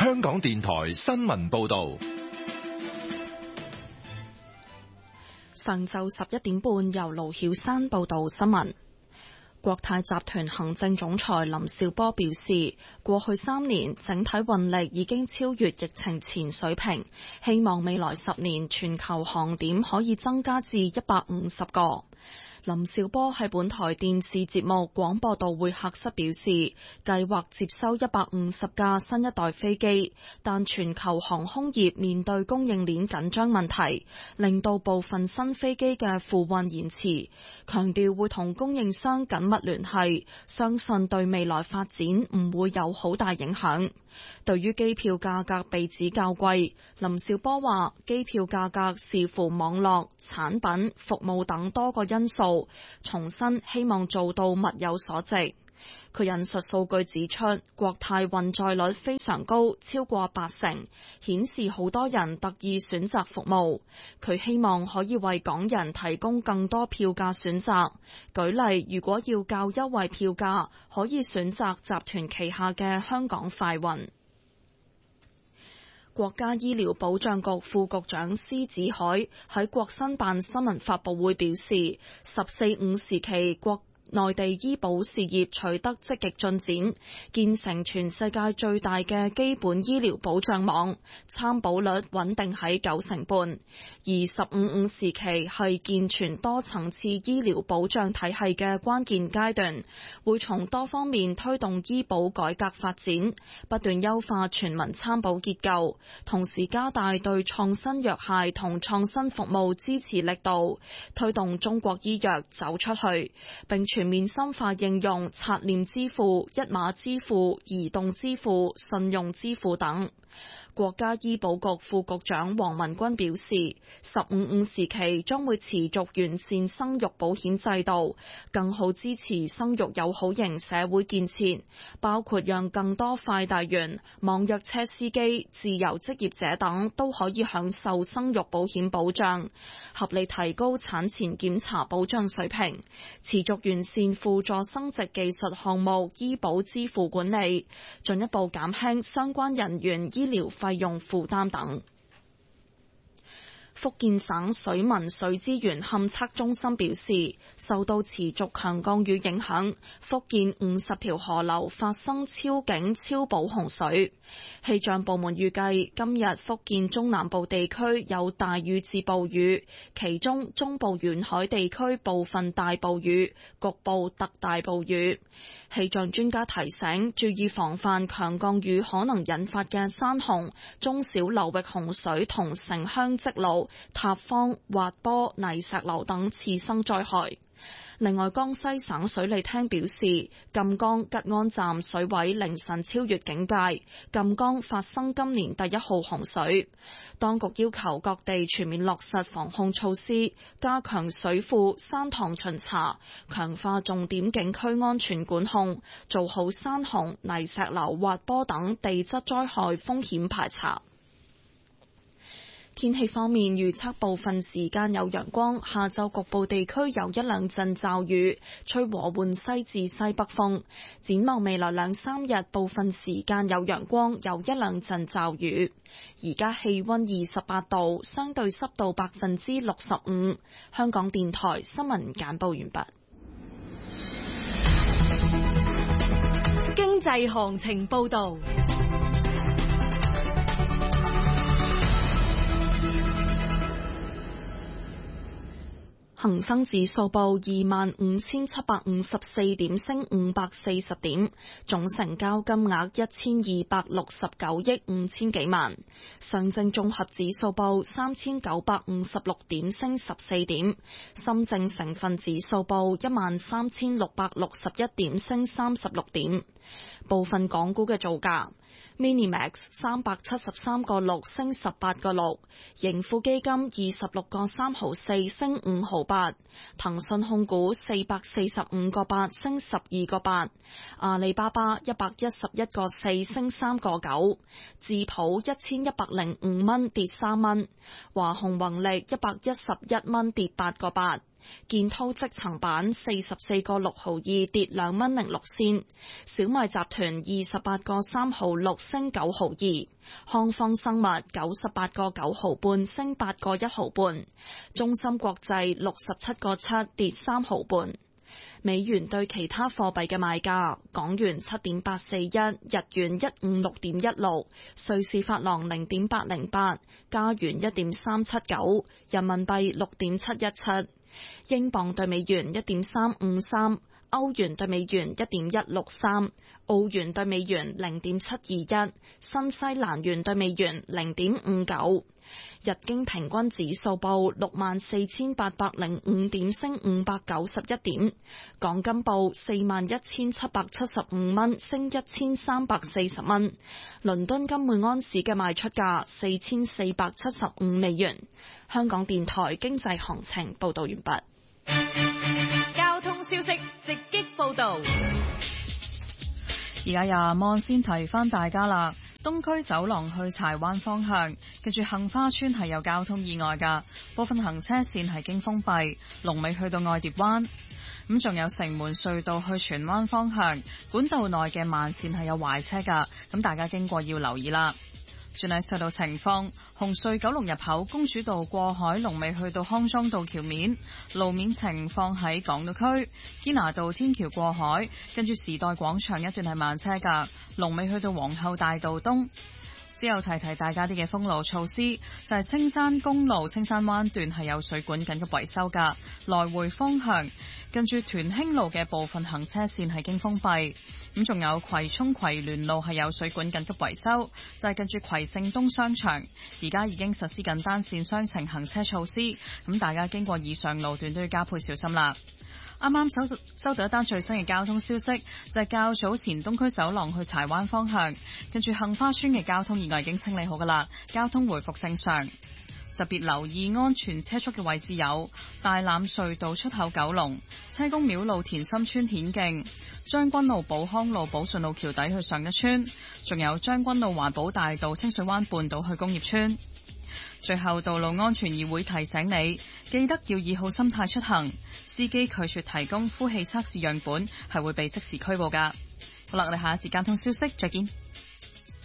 香港電台新聞報道。 上晝11點半，由盧曉山報道新聞。國泰集團行政總裁林紹波表示，過去3年整體運力已經超越疫情前水平，希望未來10年全球航點可以增加至150個。林紹波喺本台電視節目廣播道會客室表示，計劃接收150架新一代飛機，但全球航空業面對供應鏈緊張問題，令到部分新飛機嘅付運延遲，強調會同供應商緊密聯繫，相信對未來發展唔會有好大影響。對於機票價格被指較貴，林紹波話機票價格視乎網絡、產品、服務等多個因素，重申希望做到物有所值。佢引述數據指出，國泰運載率非常高，超過80%，顯示好多人特意選擇服務。佢希望可以為港人提供更多票價選擇。舉例，如果要較優惠票價，可以選擇集團旗下嘅香港快運。國家醫療保障局副局長施子海喺國新辦新聞發佈會表示，14、5時期國內地醫保事業取得積極進展，建成全世界最大嘅基本醫療保障網，參保率穩定喺90%。而15、5時期係健全多層次醫療保障體系嘅關鍵階段，會從多方面推動醫保改革發展，不斷優化全民參保結構，同時加大對創新藥械同創新服務支持力度，推動中國醫藥走出去，並全面深化應用刷臉支付、一碼支付、移動支付、信用支付等。國家醫保局副局長黃文軍表示，15、5時期將會持續完善生育保險制度，更好支持生育友好型社會建設，包括讓更多快遞員、網約車司機、自由職業者等都可以享受生育保險保障，合理提高產前檢查保障水平，持續完善輔助生殖技術項目醫保支付管理，進一步減輕相關人員醫療費用負擔等。福建省水文水資源勘測中心表示，受到持續強降雨影響，福建50條河流發生超警超補洪水。氣象部門預計今日福建中南部地區有大雨至暴雨，其中中部沿海地區部分大暴雨，局部特大暴雨。氣象專家提醒，注意防範強降雨可能引發嘅山洪、中小流域洪水同城鄉積澇、塌方、滑坡、泥石流等次生災害。另外，江西省水利廳表示，贛江吉安站水位凌晨超越警戒，贛江發生今年第1號洪水。當局要求各地全面落實防控措施，加強水庫、山塘巡查，強化重點景區安全管控，做好山洪、泥石流、滑坡等地質災害風險排查。天氣方面，預測部分時間有陽光，下晝局部地區有1、2陣驟雨，吹和緩西至西北風。展望未來2、3日，部分時間有陽光，有1、2陣驟雨。而家氣溫28度，相對濕度65%。香港電台新聞簡報完畢。 經濟行情報道。 恒生指數報25,754點，升540點，總成交金額1269億5千幾萬。上證綜合指數報3956點，升14點。深證成分指數報13661點，升36點。部分港股嘅造價。Minimax 373.6升18.6，盈富基金26.3毫4升5毫8，騰訊控股445.8升12.8，阿里巴巴111.4升3.9，智普1105蚊跌3蚊，華虹宏利111蚊跌8.8。 建滔積層板44個6毫2跌2蚊06仙，小米集團28個3毫6升9毫2，康方生物98個9毫半升8個1毫半，中芯國際67個7跌3毫半。美元對其他貨幣嘅賣價：港元7.841，日元156.16，瑞士法郎0.808，加元1.379，人民幣6.717，英鎊對美元1.353，歐元對美元1.163，澳元對美元0.721，新西蘭元對美元0.59。日經平均指數報64,805點，升591點。港金報41,775蚊，升1,340蚊。倫敦金每安士嘅賣出價4,475美元。香港電台經濟行情報道完畢。 交通消息直擊報道。 而家由阿摩先提翻大家啦。東區走廊去柴灣方向，跟住杏花村係有交通意外㗎，部分行車線係經封閉，龍尾去到愛蝶灣。咁仲有城門隧道去荃灣方向，管道內嘅慢線係有壞車㗎，咁大家經過要留意啦。轉喺隧道情況，紅隧九龍入口公主道過海龍尾去到康莊道橋面，路面情況喺港島區堅拿道天橋過海，跟住時代廣場一段係慢車㗎，龍尾去到皇后大道東。之後提提大家啲嘅封路措施，就係青山公路青山灣段係有水管緊急維修㗎，來回方向跟住屯興路嘅部分行車線係經封閉。咁仲有葵涌葵聯路係有水管緊急維修，就係近住葵盛東商場，而家已經實施緊單線雙程行車措施，咁大家經過以上路段都要加倍小心啦。啱啱收到一單最新嘅交通消息，就係較早前東區走廊去柴灣方向，跟住杏花村嘅交通意外已經清理好噶啦，交通回復正常。特別留意安全車速嘅位置有大欖隧道出口九龍、車公廟路田心村顯徑、將軍澳寶康路寶順路橋底去上一村，仲有將軍澳環保大道清水灣半島去工業村。最後，道路安全議會提醒你，記得要以好心態出行，司機拒絕提供呼氣測試樣本係會被即時拘捕㗎。好啦，我哋下一節交通消息再見。